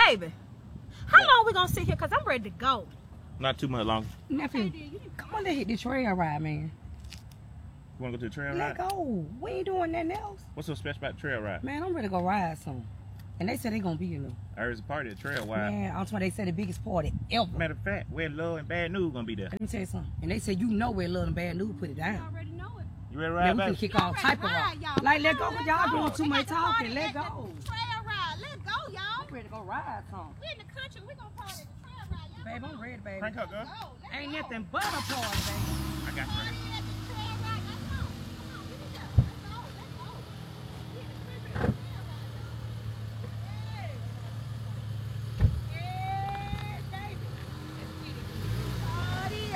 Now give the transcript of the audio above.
Baby, how long we gonna sit here? Cause I'm ready to go. Not too much longer. Nephew, come on, let's hit the trail ride, man. You wanna go to the trail Let ride? go. We ain't doing nothing else. What's so special about the trail ride? Man, I'm ready to go ride some. And they said they gonna be in there. I heard it's a party at trail ride. Man, I'm talking, they said the biggest party ever. Matter of fact, where Love and Bad News gonna be there. Let me tell you something. And they said, you know where Love and Bad News put it down. I already know it. You ready to Man, ride, we can baby? kick all type of rock. Like, let go, cause y'all doing too much talking. Let go. Trail ride. Let's go, y'all. I'm ready to go ride some. We in the country. We gonna party at the trail ride, y'all. Babe, I'm ready, baby. Crank up, girl. Go, let's Ain't go. nothing but a party, baby. I got you.